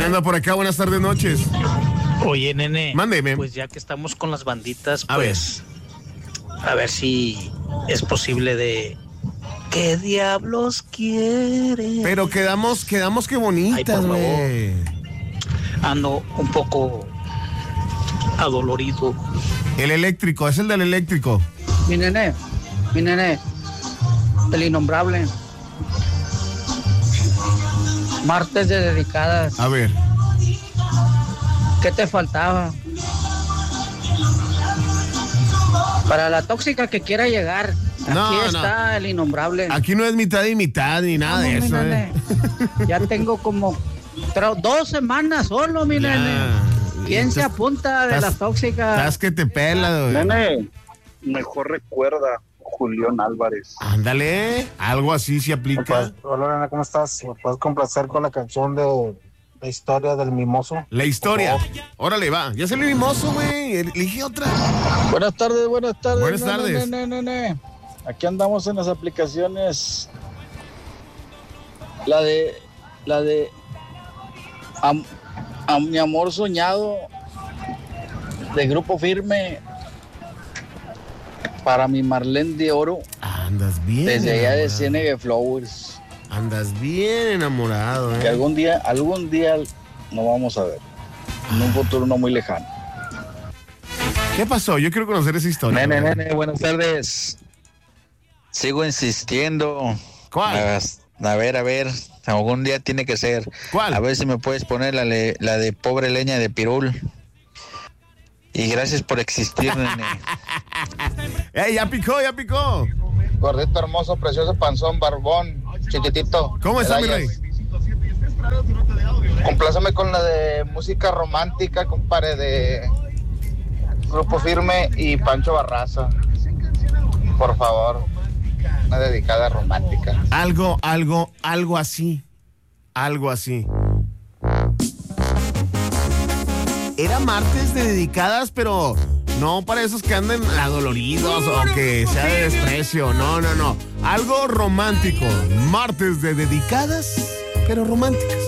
anda por acá? Buenas tardes, noches. Oye, nene. Mándeme. Pues ya que estamos con las banditas, pues a ver si es posible de... ¿Qué diablos quieren? Pero quedamos que bonitas, güey. Ando un poco adolorido. El eléctrico, es el del eléctrico. Mi nene, el innombrable. Martes de dedicadas. A ver. ¿Qué te faltaba? Para la tóxica que quiera llegar, aquí está el innombrable. Aquí no es mitad y mitad ni nada de eso. Ya tengo como 2 semanas solo, mi nene. ¿Quién se apunta de las tóxicas? Estás que te pela, güey. Nene, mejor recuerda, Julián Álvarez. Ándale, algo así se aplica. Hola, Lorena, ¿cómo estás? ¿Me puedes complacer con la canción de La historia del mimoso? La historia. Órale, va. Ya salió el mimoso, güey. Elige otra. Buenas tardes. Buenas tardes. Aquí andamos en las aplicaciones. La de a mi amor soñado de Grupo Firme para mi Marlene de Oro. Andas bien. Desde allá de enamorado. Ciénega Flowers. Andas bien enamorado, Que algún día nos vamos a ver. En un futuro no muy lejano. ¿Qué pasó? Yo quiero conocer esa historia. Nene, buenas tardes. Sigo insistiendo. ¿Cuál? A ver, algún día tiene que ser. ¿Cuál? A ver si me puedes poner la de Pobre Leña de Pirul. Y gracias por existir, nene. ¡Ey, ya picó! Gordito, hermoso, precioso, panzón, barbón, chiquitito. ¿Cómo está, mi rey? Complázame con la de música romántica, compadre, de Grupo Firme y Pancho Barraza. Por favor, una dedicada romántica. Algo así. Algo así. Era martes de dedicadas, pero no para esos que anden adoloridos o que sea de desprecio. No. Algo romántico. Martes de dedicadas, pero románticas.